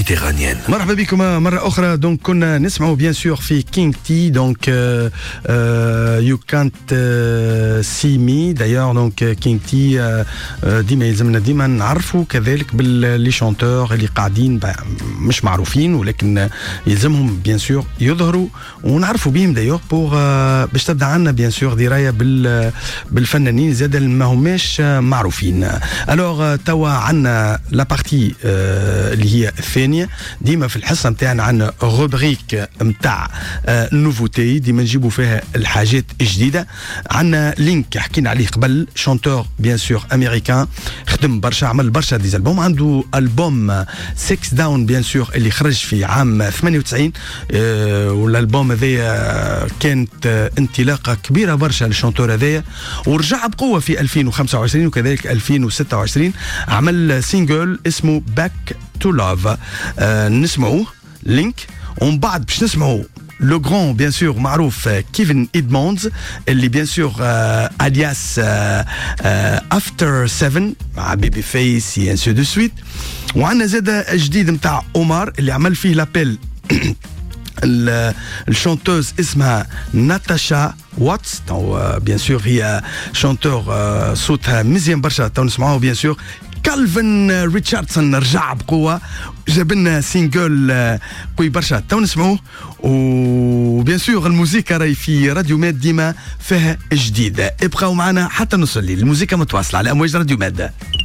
méditerranéenne. مرحبا بكم مرة أخرى. دونك كنا نسمعوا بيان سور في كينج تي دونك يو كانت سي مي دايور. دونك كينج تي ديما يلزمنا ديما نعرفوا كذلك باللي شونتور اللي قاعدين مش معروفين ولكن يلزمهم بيان سور يظهروا ونعرفوا بهم دايور بور باش تبدا عنا بيان سور درايه بالفنانين زاد ما هماش معروفين. الوغ توا عنا لا بارتي اللي هي الثانيه. ديما في الحصه نتاعنا عندنا روبريك نتاع نوفوتي ديما نجيبوا فيها الحاجات الجديده. عندنا لينك حكينا عليه قبل شونتور بيان سور امريكان خدم برشا عمل برشا دي البوم. عنده البوم 6 داون بيان سور اللي خرج في عام 98 والالبوم هذايا كانت انطلاقه كبيره برشا للشونتور هذايا ورجع بقوه في 2025 وكذلك 2026 عمل سينجل اسمه باك تو لاف. نسمعوه لينك ومن بعد باش نسمعوا لو غران بيان سور معروف كيفن إدموندز اللي بيان سور الياس افتر 7 مع بيبي فيس انسو دو سويت. وعندنا زاد جديد نتاع عمر اللي عمل فيه لابيل الشونتوز اسمها ناتاشا واتس. بيان سور هي شونتور صوتها مزيان برشا. تو نسمعوه بيان سور. كالفن ريتشاردسون رجع بقوة جاب لنا سينجل قوي برشا تو نسمعوه. وبيان سور الموسيقى راهي في راديو ماد ديما فيها جديد. ابقاو معنا حتى نوصل لي الموسيقى متواصلة على أمواج راديو ماد.